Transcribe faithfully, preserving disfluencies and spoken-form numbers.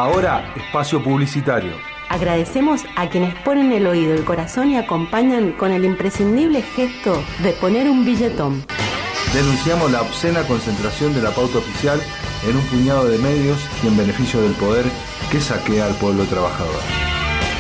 Ahora, espacio publicitario. Agradecemos a quienes ponen el oído, el corazón y acompañan con el imprescindible gesto de poner un billetón. Denunciamos la obscena concentración de la pauta oficial en un puñado de medios y en beneficio del poder que saquea al pueblo trabajador.